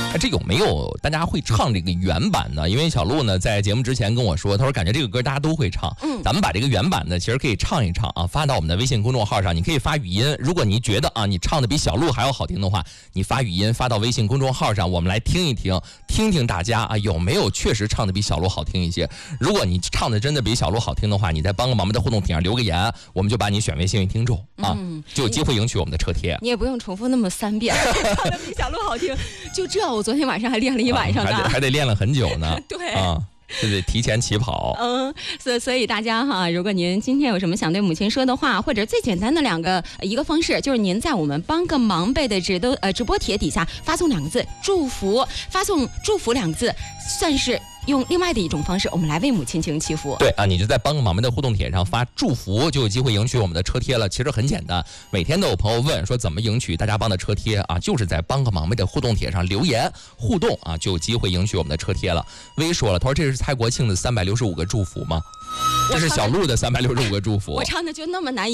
这有没有大家会唱这个原版呢？因为小鹿呢在节目之前跟我说，他说感觉这个歌大家都会唱。咱们把这个原版呢，其实可以唱一唱啊，发到我们的微信公众号上。你可以发语音，如果你觉得啊你唱的比小鹿还要好听的话，你发语音发到微信公众号上，我们来听一听，听听大家啊有没有确实唱的比小鹿好听一些。如果你唱的真的比小鹿好听的话，你在帮个忙的互动帖上留个言，我们就把你选为幸运听众啊，就有机会赢取我们的车贴。 你也不用重复那么3遍，唱的比小鹿好听。就这，我昨天晚上还练了一晚上呢， 还得练了很久呢。 对啊。就得提前起跑。 所以大家哈，如果您今天有什么想对母亲说的话，或者最简单的一个方式，就是您在我们帮个忙呗的直播帖底下发送2个字祝福，发送祝福2个字，算是用另外的一种方式，我们来为母亲进行祈福。 对啊，你就在帮个忙们的互动帖上发祝福，就有机会赢取我们的车贴了。其实很简单，每天都有朋友问说怎么赢取大家帮的车贴啊，就是在帮个忙们的互动帖上留言互动啊，就有机会赢取我们的车贴了。微说了，他说这是蔡国庆的365个祝福吗？这是小鹿的365个祝福。 我唱的就那么难。